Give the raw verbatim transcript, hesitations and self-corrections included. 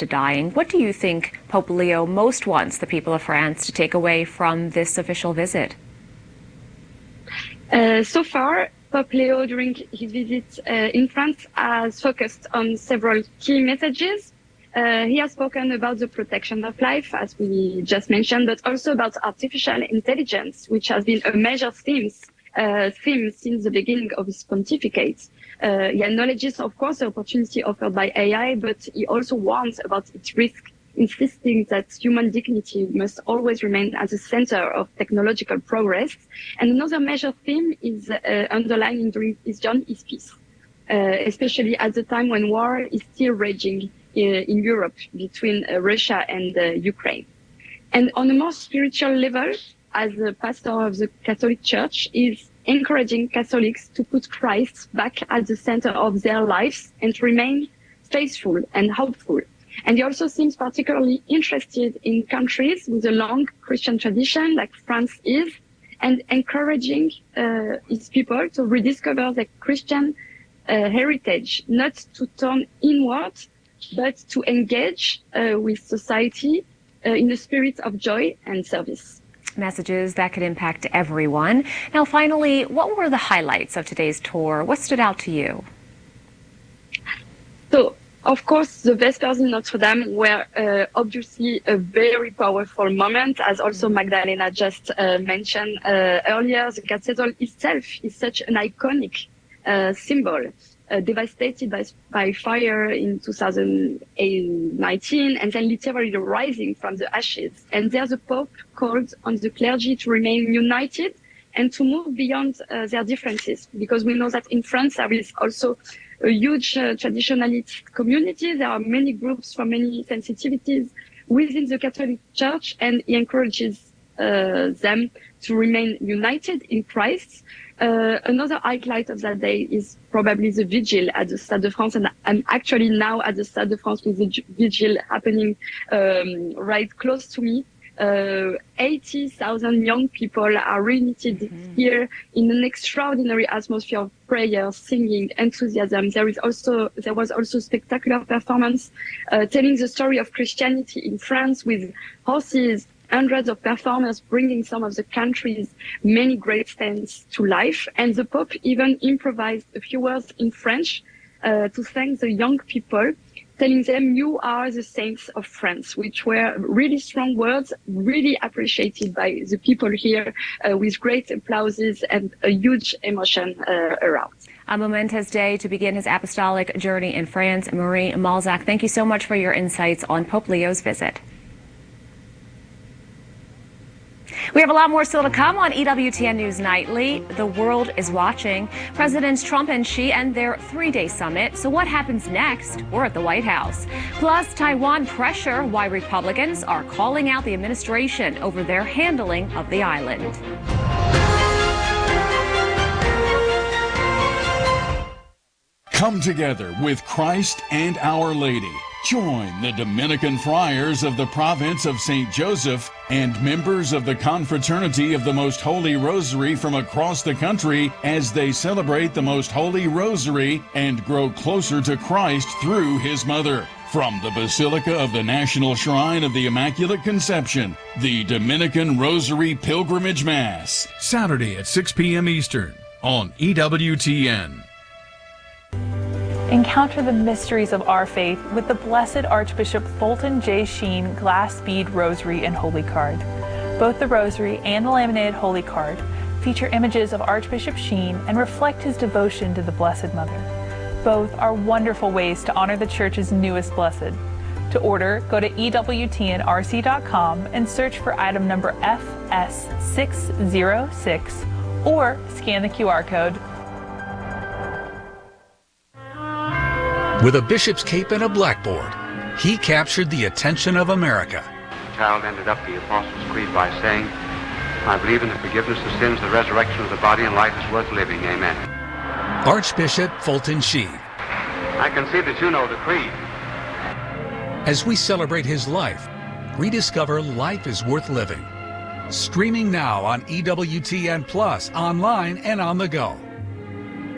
to dying. What do you think Pope Leo most wants the people of France to take away from this official visit? Uh, so far, Pope Leo, during his visit uh, in France, has focused on several key messages. Uh, he has spoken about the protection of life, as we just mentioned, but also about artificial intelligence, which has been a major theme, uh, theme since the beginning of his pontificate. Uh, he acknowledges, of course, the opportunity offered by A I, but he also warns about its risk, insisting that human dignity must always remain at the center of technological progress. And another major theme is uh, underlying during his journey is peace, uh, especially at the time when war is still raging in, in Europe between uh, Russia and uh, Ukraine. And on a more spiritual level, as a pastor of the Catholic Church, is encouraging Catholics to put Christ back at the center of their lives and to remain faithful and hopeful. And he also seems particularly interested in countries with a long Christian tradition, like France is, and encouraging uh, his people to rediscover their Christian uh, heritage, not to turn inward, but to engage uh, with society uh, in a spirit of joy and service. Messages that could impact everyone. Now, finally, what were the highlights of today's tour? What stood out to you? So, of course, the Vespers in Notre Dame were uh, obviously a very powerful moment, as also Magdalena just uh, mentioned uh, earlier. The cathedral itself is such an iconic uh, symbol, uh, devastated by, by fire in two thousand nineteen, and then literally rising from the ashes. And there the Pope called on the clergy to remain united and to move beyond uh, their differences, because we know that in France there is also a huge uh, traditionalist community. There are many groups from many sensitivities within the Catholic Church, and he encourages uh, them to remain united in Christ. Uh, another highlight of that day is probably the vigil at the Stade de France, and I'm actually now at the Stade de France with the vigil happening um, right close to me. Uh, eighty thousand young people are reunited mm-hmm. here in an extraordinary atmosphere of prayer, singing, enthusiasm. There is also, there was also spectacular performance, uh, telling the story of Christianity in France with horses, hundreds of performers bringing some of the country's many great saints to life. And the Pope even improvised a few words in French, uh, to thank the young people, telling them, you are the saints of France, which were really strong words, really appreciated by the people here, uh, with great applauses and a huge emotion uh, around. A momentous day to begin his apostolic journey in France. Marie Malzak, thank you so much for your insights on Pope Leo's visit. We have a lot more still to come on E W T N News Nightly. The world is watching. Presidents Trump and Xi end their three-day summit. So what happens next? We're at the White House. Plus, Taiwan pressure, why Republicans are calling out the administration over their handling of the island. Come together with Christ and Our Lady. Join the Dominican friars of the province of Saint Joseph and members of the Confraternity of the Most Holy Rosary from across the country as they celebrate the Most Holy Rosary and grow closer to Christ through His Mother. From the Basilica of the National Shrine of the Immaculate Conception, the Dominican Rosary Pilgrimage Mass. Saturday at six p m Eastern on E W T N. Encounter the mysteries of our faith with the Blessed Archbishop Fulton J. Sheen Glass Bead Rosary and Holy Card. Both the Rosary and the laminated Holy Card feature images of Archbishop Sheen and reflect his devotion to the Blessed Mother. Both are wonderful ways to honor the Church's newest blessed. To order, go to E W T N R C dot com and search for item number F S six zero six or scan the Q R code. With a bishop's cape and a blackboard, he captured the attention of America. The child ended up the Apostles' Creed by saying, I believe in the forgiveness of sins, the resurrection of the body, and life is worth living. Amen. Archbishop Fulton Sheen. I can see that you know the creed. As we celebrate his life, rediscover life is worth living. Streaming now on E W T N Plus, online and on the go.